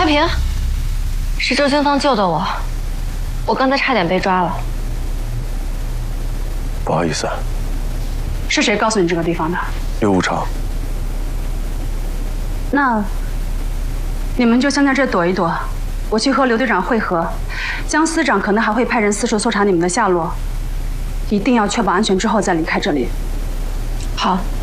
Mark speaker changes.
Speaker 1: 平，是周清芳救的我，我刚才差点被抓了。
Speaker 2: 不好意思。
Speaker 3: 是谁告诉你这个地方的？
Speaker 2: 刘无常。
Speaker 3: 那你们就先在这躲一躲，我去和刘队长会合。江司长可能还会派人四处搜查你们的下落，一定要确保安全之后再离开这里。
Speaker 1: 好。